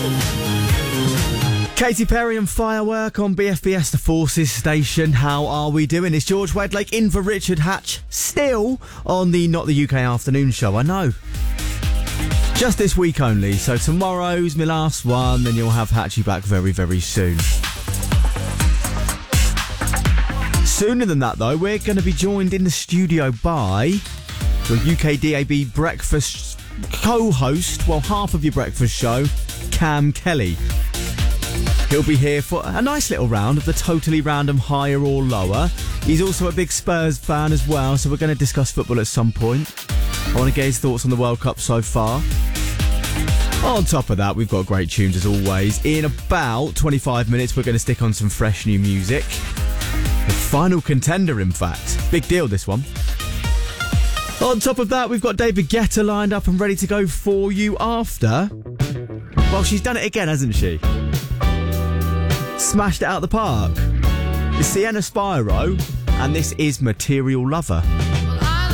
Katy Perry and Firework on BFBS, the Forces station. How are we doing? It's George Wedlake in for Richard Hatch, still on the Not the UK afternoon show. I know. Just this week only, so tomorrow's my last one, then you'll have Hatchy back very, very soon. Sooner than that, though, we're going to be joined in the studio by your UK DAB breakfast co-host, well, half of your breakfast show, Cam Kelly. He'll be here for a nice little round of the totally random higher or lower. He's also a big Spurs fan as well, so we're going to discuss football at some point. I want to get his thoughts on the World Cup so far. On top of that, we've got great tunes as always. In about 25 minutes, we're going to stick on some fresh new music. The final contender, in fact. Big deal, this one. On top of that, we've got David Guetta lined up and ready to go for you after... Well, she's done it again, hasn't she? Smashed it out the park. It's Sienna Spyro, and this is Material Lover.